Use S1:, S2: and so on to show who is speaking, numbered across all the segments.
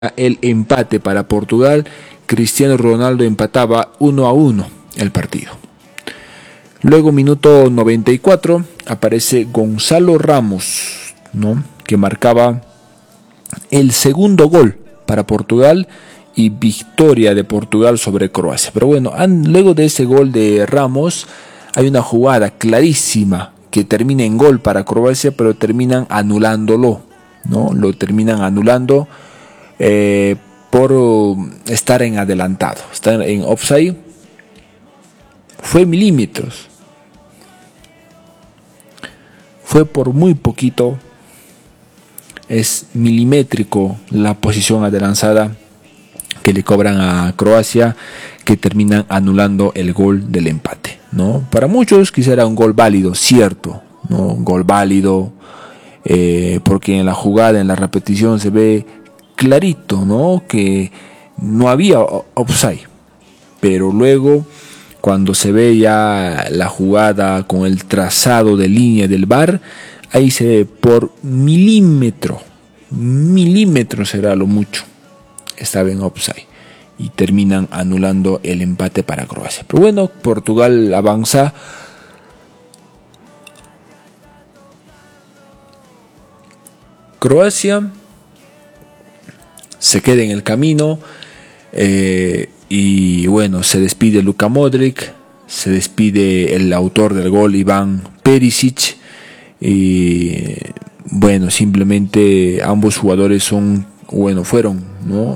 S1: el empate para Portugal. Cristiano Ronaldo empataba 1-1 el partido. Luego, minuto 94, aparece Gonzalo Ramos, ¿no?, que marcaba el segundo gol para Portugal y victoria de Portugal sobre Croacia. Pero bueno, luego de ese gol de Ramos hay una jugada clarísima que termina en gol para Croacia, pero terminan anulándolo, ¿no? Lo terminan anulando por estar en adelantado, estar en offside. Fue milímetros, fue por muy poquito. Es milimétrico la posición adelantada que le cobran a Croacia, que terminan anulando el gol del empate, ¿no? Para muchos quizá era un gol válido, cierto, ¿no? Un gol válido, porque en la jugada, en la repetición se ve clarito, ¿no?, que no había offside. Pero luego, cuando se ve ya la jugada con el trazado de línea del VAR, ahí se ve por milímetro será lo mucho, estaba en offside y terminan anulando el empate para Croacia. Pero bueno, Portugal avanza. Croacia se queda en el camino, y bueno, se despide Luka Modric, se despide el autor del gol, Ivan Perisic, y bueno, simplemente ambos jugadores fueron, ¿no?,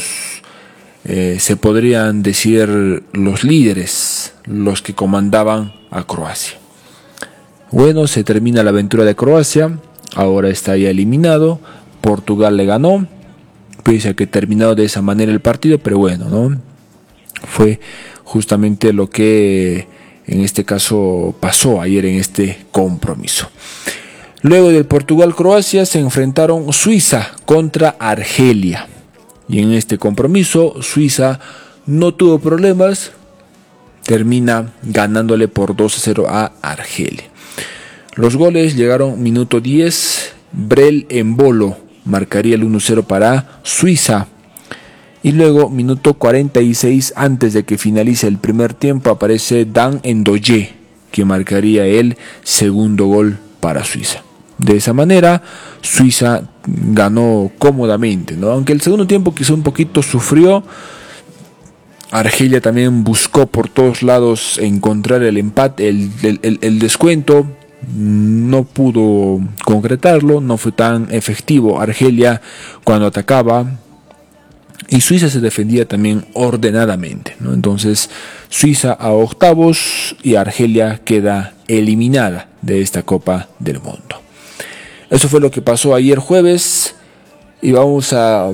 S1: se podrían decir los líderes, los que comandaban a Croacia. Bueno, se termina la aventura de Croacia, ahora está ya eliminado. Portugal le ganó, pese a que terminó de esa manera el partido, pero bueno, ¿no?, fue justamente lo que en este caso pasó ayer en este compromiso. Luego del Portugal-Croacia se enfrentaron Suiza contra Argelia. Y en este compromiso Suiza no tuvo problemas, termina ganándole por 2-0 a Argelia. Los goles llegaron minuto 10, Brel Embolo marcaría el 1-0 para Suiza. Y luego, minuto 46, antes de que finalice el primer tiempo, aparece Dan Ndoye, que marcaría el segundo gol para Suiza. De esa manera, Suiza ganó cómodamente, ¿no? Aunque el segundo tiempo quizá un poquito sufrió. Argelia también buscó por todos lados encontrar el empate, el descuento. No pudo concretarlo, no fue tan efectivo Argelia cuando atacaba. Y Suiza se defendía también ordenadamente, ¿no? Entonces, Suiza a octavos y Argelia queda eliminada de esta Copa del Mundo. Eso fue lo que pasó ayer jueves y vamos a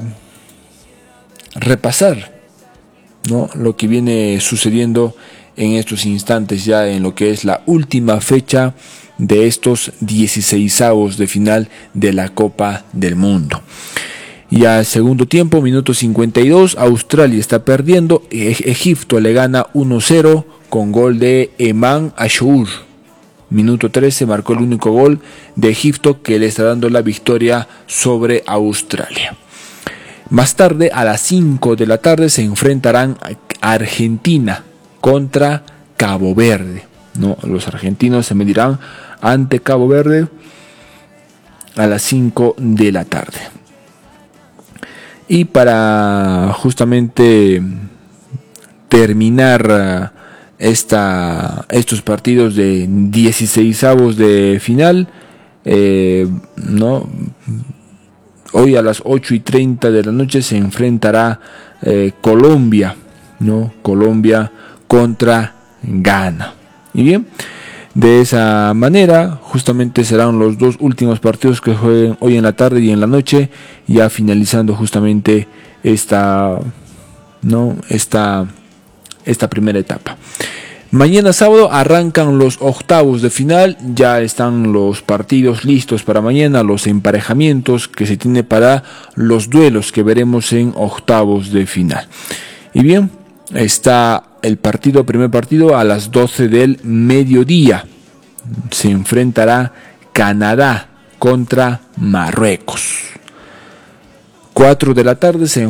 S1: repasar, ¿no?, lo que viene sucediendo en estos instantes ya en lo que es la última fecha de estos 16avos de final de la Copa del Mundo. Ya segundo tiempo, minuto 52, Australia está perdiendo, Egipto le gana 1-0 con gol de Eman Ashour. Minuto 13 marcó el único gol de Egipto que le está dando la victoria sobre Australia. Más tarde, a las 5 de la tarde, se enfrentarán Argentina contra Cabo Verde, ¿no? Los argentinos se medirán ante Cabo Verde a las 5 de la tarde. Y para justamente terminar estos partidos de 16avos de final, ¿no?, hoy a las 8:30 de la noche se enfrentará Colombia, ¿no?, Colombia contra Ghana. Y bien, de esa manera justamente serán los dos últimos partidos que jueguen hoy en la tarde y en la noche, ya finalizando justamente esta primera etapa. Mañana sábado arrancan los octavos de final, ya están los partidos listos para mañana, los emparejamientos que se tiene para los duelos que veremos en octavos de final. Y bien, está el primer partido a las 12 del mediodía. Se enfrentará Canadá contra Marruecos. 4 de la tarde se